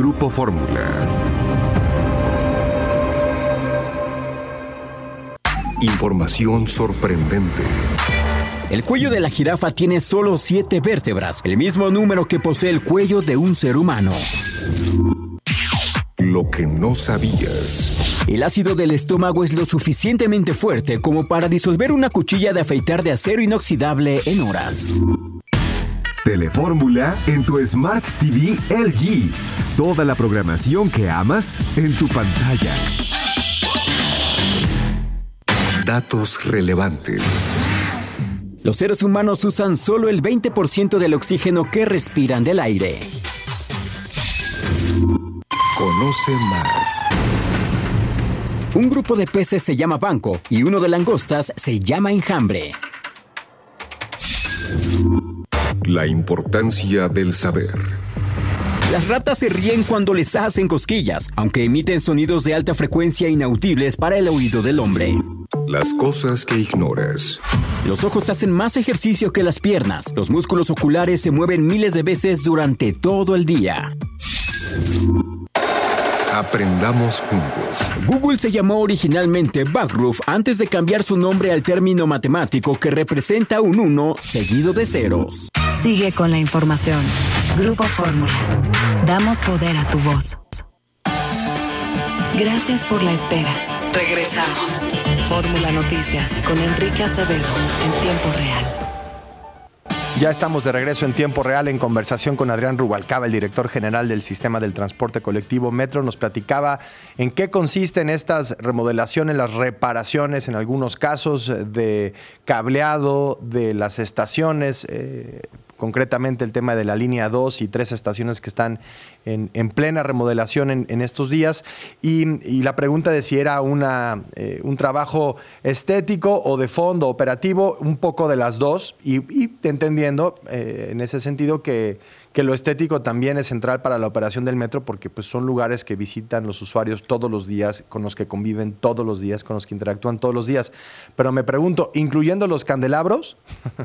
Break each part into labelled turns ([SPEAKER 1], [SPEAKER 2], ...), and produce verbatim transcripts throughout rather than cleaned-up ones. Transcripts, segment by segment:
[SPEAKER 1] Grupo Fórmula. Información sorprendente.
[SPEAKER 2] El cuello de la jirafa tiene solo siete vértebras, el mismo número que posee el cuello de un ser humano.
[SPEAKER 1] Lo que no sabías.
[SPEAKER 2] El ácido del estómago es lo suficientemente fuerte como para disolver una cuchilla de afeitar de acero inoxidable en horas.
[SPEAKER 1] Telefórmula en tu Smart T V L G. Toda la programación que amas en tu pantalla. Datos relevantes.
[SPEAKER 2] Los seres humanos usan solo el veinte por ciento del oxígeno que respiran del aire.
[SPEAKER 1] Conoce más.
[SPEAKER 2] Un grupo de peces se llama banco y uno de langostas se llama enjambre.
[SPEAKER 1] La importancia del saber.
[SPEAKER 2] Las ratas se ríen cuando les hacen cosquillas, aunque emiten sonidos de alta frecuencia inaudibles para el oído del hombre.
[SPEAKER 1] Las cosas que ignoras.
[SPEAKER 2] Los ojos hacen más ejercicio que las piernas. Los músculos oculares se mueven miles de veces durante todo el día.
[SPEAKER 1] Aprendamos juntos.
[SPEAKER 2] Google se llamó originalmente Backroof antes de cambiar su nombre al término matemático que representa un uno seguido de ceros.
[SPEAKER 3] Sigue con la información. Grupo Fórmula. Damos poder a tu voz. Gracias por la espera. Regresamos. Fórmula Noticias con Enrique Acevedo en tiempo real.
[SPEAKER 4] Ya estamos de regreso en tiempo real en conversación con Adrián Rubalcaba, el director general del Sistema del Transporte Colectivo Metro. Nos platicaba en qué consisten estas remodelaciones, las reparaciones en algunos casos de cableado de las estaciones, eh, concretamente el tema de la línea dos y tres estaciones que están en, en plena remodelación en, en estos días. Y, y la pregunta de si era una, eh, un trabajo estético o de fondo operativo, un poco de las dos, y, y entendiendo eh, en ese sentido que, que lo estético también es central para la operación del metro, porque pues, son lugares que visitan los usuarios todos los días, con los que conviven todos los días, con los que interactúan todos los días. Pero me pregunto, ¿incluyendo los candelabros?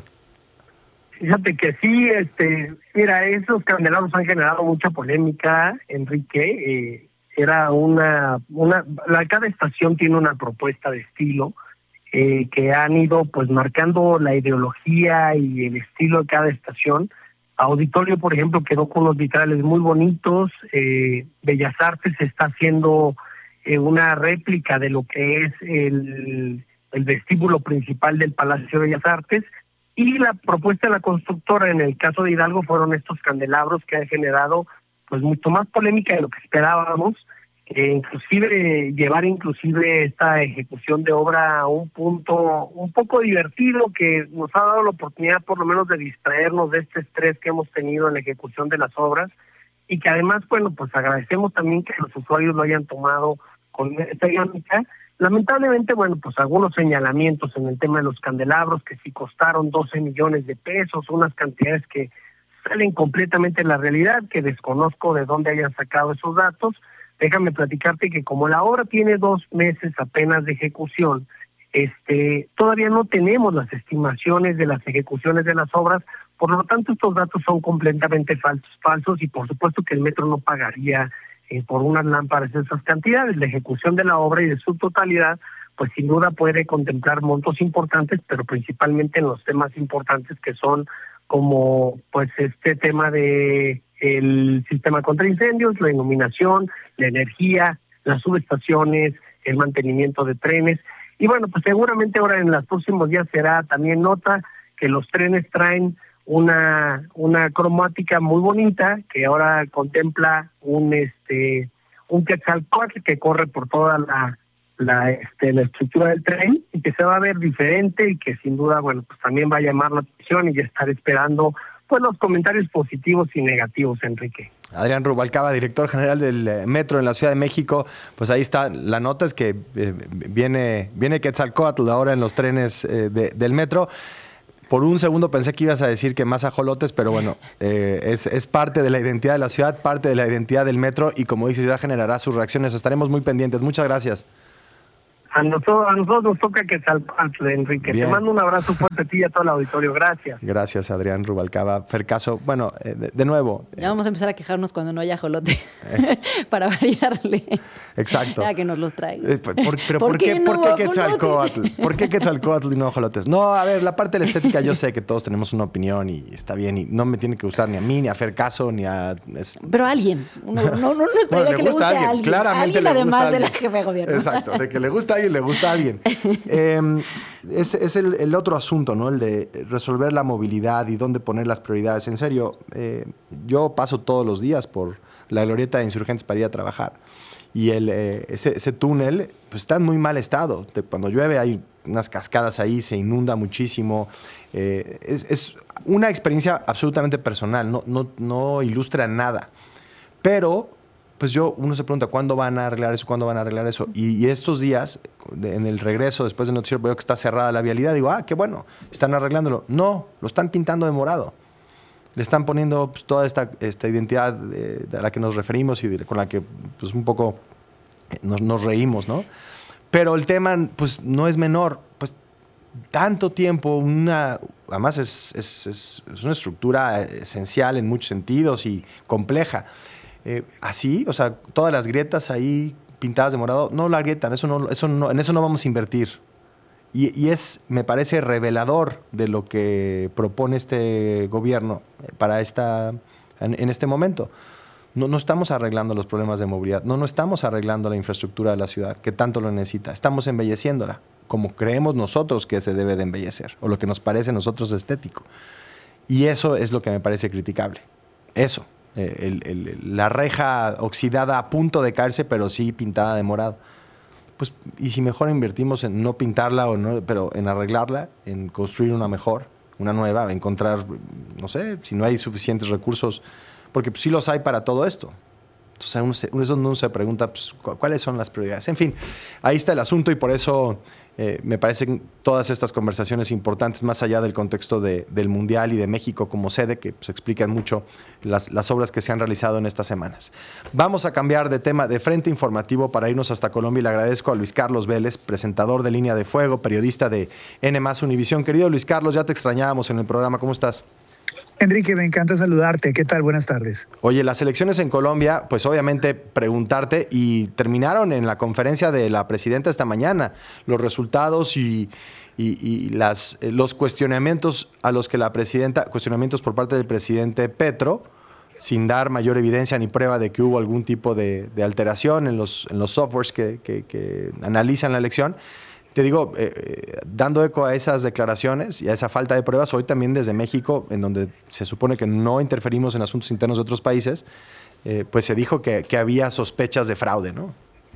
[SPEAKER 5] Fíjate que sí, este, mira, esos candelabros han generado mucha polémica, Enrique. Eh, era una, una, la, cada estación tiene una propuesta de estilo eh, que han ido pues marcando la ideología y el estilo de cada estación. Auditorio, por ejemplo, quedó con unos vitrales muy bonitos. Eh, Bellas Artes está haciendo eh, una réplica de lo que es el, el vestíbulo principal del Palacio de Bellas Artes. Y la propuesta de la constructora en el caso de Hidalgo fueron estos candelabros que han generado pues mucho más polémica de lo que esperábamos, eh, inclusive eh, llevar inclusive esta ejecución de obra a un punto un poco divertido que nos ha dado la oportunidad por lo menos de distraernos de este estrés que hemos tenido en la ejecución de las obras, y que además, bueno, pues agradecemos también que los usuarios lo hayan tomado con esta dinámica. Lamentablemente, bueno, pues algunos señalamientos en el tema de los candelabros, que sí costaron doce millones de pesos, unas cantidades que salen completamente de la realidad, que desconozco de dónde hayan sacado esos datos. Déjame platicarte que como la obra tiene dos meses apenas de ejecución, este, todavía no tenemos las estimaciones de las ejecuciones de las obras, por lo tanto estos datos son completamente falsos, falsos y por supuesto que el metro no pagaría Eh, por unas lámparas esas cantidades. La ejecución de la obra y de su totalidad, pues sin duda puede contemplar montos importantes, pero principalmente en los temas importantes que son como pues este tema de el sistema contra incendios, la iluminación, la energía, las subestaciones, el mantenimiento de trenes. Y bueno, pues seguramente ahora en los próximos días será también nota que los trenes traen una una cromática muy bonita que ahora contempla un este un Quetzalcóatl que corre por toda la la este la estructura del tren y que se va a ver diferente y que sin duda, bueno, pues también va a llamar la atención y ya estar esperando pues los comentarios positivos y negativos, Enrique.
[SPEAKER 4] Adrián Rubalcaba, director general del Metro en la Ciudad de México, pues ahí está, la nota es que eh, viene viene Quetzalcóatl ahora en los trenes eh, de, del Metro. Por un segundo pensé que ibas a decir que más ajolotes, pero bueno, eh, es, es parte de la identidad de la ciudad, parte de la identidad del metro y como dices, ya generará sus reacciones. Estaremos muy pendientes. Muchas gracias.
[SPEAKER 5] A nosotros, a nosotros nos toca Quetzalcóatl, Enrique.
[SPEAKER 4] Bien.
[SPEAKER 5] Te mando un abrazo fuerte a ti y a todo el auditorio. Gracias.
[SPEAKER 4] Gracias, Adrián Rubalcaba. Fercaso, bueno, eh, de, de nuevo.
[SPEAKER 6] Ya vamos a empezar a quejarnos cuando no haya ajolote, eh. para variarle.
[SPEAKER 4] Exacto.
[SPEAKER 6] Ya que nos los traiga.
[SPEAKER 4] Eh, por, pero
[SPEAKER 6] ¿Por,
[SPEAKER 4] ¿por
[SPEAKER 6] qué,
[SPEAKER 4] qué,
[SPEAKER 6] no
[SPEAKER 4] ¿por qué Quetzalcóatl? ¿Por qué Quetzalcóatl y no ajolotes? No, a ver, la parte de la estética yo sé que todos tenemos una opinión y está bien y no me tiene que gustar ni a mí, ni a Fercaso, ni a... Es...
[SPEAKER 6] Pero a alguien. No, no, no, no esperaría bueno, que le guste a alguien. A alguien.
[SPEAKER 4] Claramente
[SPEAKER 6] alguien
[SPEAKER 4] le
[SPEAKER 6] además
[SPEAKER 4] gusta a alguien.
[SPEAKER 6] de la jefa de gobierno.
[SPEAKER 4] Exacto, de que le gusta a alguien, le gusta a alguien. Eh, es es el, el otro asunto, ¿no? El de resolver la movilidad y dónde poner las prioridades. En serio, eh, yo paso todos los días por la glorieta de Insurgentes para ir a trabajar. Y el, eh, ese, ese túnel pues, está en muy mal estado. De, cuando llueve hay unas cascadas ahí, se inunda muchísimo. Eh, es, es una experiencia absolutamente personal, no, no, no ilustra nada. Pero... pues yo, uno se pregunta, ¿cuándo van a arreglar eso? ¿Cuándo van a arreglar eso? Y, y estos días, de, en el regreso, después del noticiero, veo que está cerrada la vialidad. Digo, ah, qué bueno, están arreglándolo. No, lo están pintando de morado. Le están poniendo pues, toda esta, esta identidad de, de a la que nos referimos y de, con la que pues, un poco nos, nos reímos, ¿no? Pero el tema, pues, no es menor. Pues, tanto tiempo, una... Además, es, es, es, es una estructura esencial en muchos sentidos y compleja. Eh, así, o sea, todas las grietas ahí pintadas de morado, no la grietan, eso no, eso no, en eso no vamos a invertir. Y, y es, me parece, revelador de lo que propone este gobierno para esta, en, en este momento. No, no estamos arreglando los problemas de movilidad, no, no estamos arreglando la infraestructura de la ciudad, que tanto lo necesita. Estamos embelleciéndola, como creemos nosotros que se debe de embellecer, o lo que nos parece a nosotros estético. Y eso es lo que me parece criticable. Eso. Eh, el, el, la reja oxidada a punto de caerse, pero sí pintada de morado. Pues, y si mejor invertimos en no pintarla, o no, pero en arreglarla, en construir una mejor, una nueva, encontrar, no sé, si no hay suficientes recursos, porque pues, sí los hay para todo esto. Entonces uno, se, uno, uno se pregunta pues, cuáles son las prioridades. En fin, ahí está el asunto y por eso eh, me parecen todas estas conversaciones importantes, más allá del contexto de, del Mundial y de México como sede, que pues, explican mucho las, las obras que se han realizado en estas semanas. Vamos a cambiar de tema de frente informativo para irnos hasta Colombia y le agradezco a Luis Carlos Vélez, presentador de Línea de Fuego, periodista de N más Univisión. Querido Luis Carlos, ya te extrañábamos en el programa. ¿Cómo estás?
[SPEAKER 7] Enrique, me encanta saludarte. ¿Qué tal? Buenas tardes.
[SPEAKER 4] Oye, las elecciones en Colombia, pues obviamente preguntarte, y terminaron en la conferencia de la presidenta esta mañana, los resultados y, y, y las, los cuestionamientos a los que la presidenta, cuestionamientos por parte del presidente Petro, sin dar mayor evidencia ni prueba de que hubo algún tipo de, de alteración en los, en los softwares que, que, que analizan la elección. Te digo, eh, dando eco a esas declaraciones y a esa falta de pruebas, hoy también desde México, en donde se supone que no interferimos en asuntos internos de otros países, eh, pues se dijo que, que había sospechas de fraude, ¿no?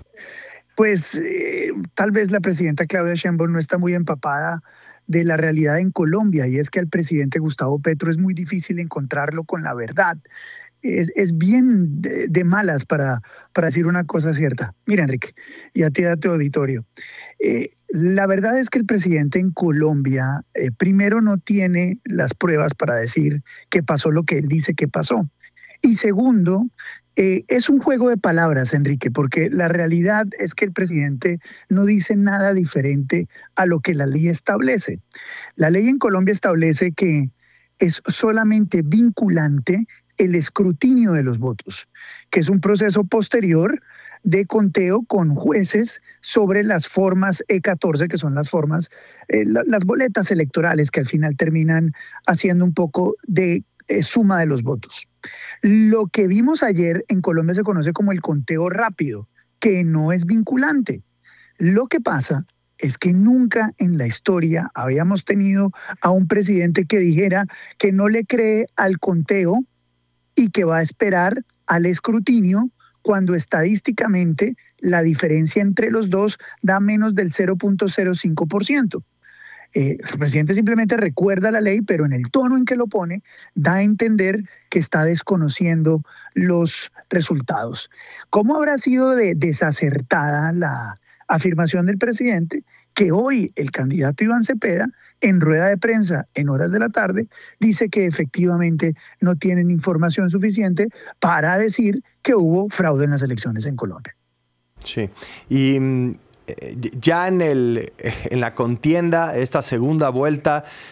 [SPEAKER 7] Pues eh, tal vez la presidenta Claudia Sheinbaum no está muy empapada de la realidad en Colombia, y es que al presidente Gustavo Petro es muy difícil encontrarlo con la verdad. Es, es bien de, de malas para, para decir una cosa cierta. Mira, Enrique, y a ti, a tu auditorio. Eh, la verdad es que el presidente en Colombia, eh, primero, no tiene las pruebas para decir que pasó lo que él dice que pasó. Y segundo, eh, es un juego de palabras, Enrique, porque la realidad es que el presidente no dice nada diferente a lo que la ley establece. La ley en Colombia establece que es solamente vinculante el escrutinio de los votos, que es un proceso posterior de conteo con jueces sobre las formas E catorce, que son las formas, eh, la, las boletas electorales que al final terminan haciendo un poco de eh, suma de los votos. Lo que vimos ayer en Colombia se conoce como el conteo rápido, que no es vinculante. Lo que pasa es que nunca en la historia habíamos tenido a un presidente que dijera que no le cree al conteo y que va a esperar al escrutinio cuando estadísticamente la diferencia entre los dos da menos del cero punto cero cinco por ciento. Eh, el presidente simplemente recuerda la ley, pero en el tono en que lo pone da a entender que está desconociendo los resultados. ¿Cómo habrá sido de desacertada la afirmación del presidente que hoy el candidato Iván Cepeda, en rueda de prensa en horas de la tarde, dice que efectivamente no tienen información suficiente para decir que hubo fraude en las elecciones en Colombia?
[SPEAKER 4] Sí, y ya en, el, en la contienda, esta segunda vuelta,